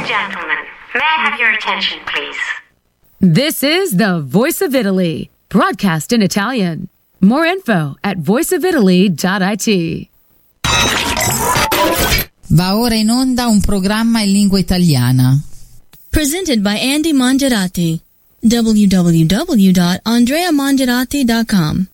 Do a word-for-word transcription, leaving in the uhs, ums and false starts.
gentlemen, may I have your attention, please? This is the Voice of Italy, broadcast in Italian. More info at voice of italy dot it. Va ora in onda un programma in lingua italiana. Presented by Andy Mongerati. w w w dot andrea mongerati dot com